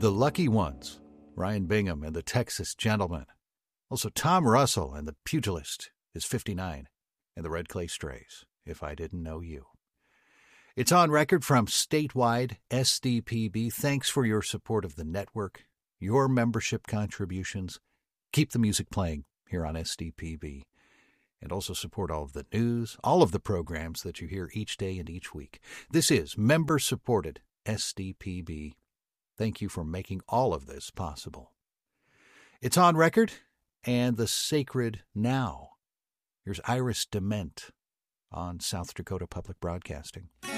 The Lucky Ones, Ryan Bingham and the Texas Gentlemen. Also Tom Russell and the Pugilist is 59, and the Red Clay Strays, If I Didn't Know You. It's on record from statewide SDPB. Thanks for your support of the network, your membership contributions. Keep the music playing here on SDPB. And also support all of the news, all of the programs that you hear each day and each week. This is member-supported SDPB. Thank you for making all of this possible. It's on record and the sacred now. Here's Iris DeMent on South Dakota Public Broadcasting.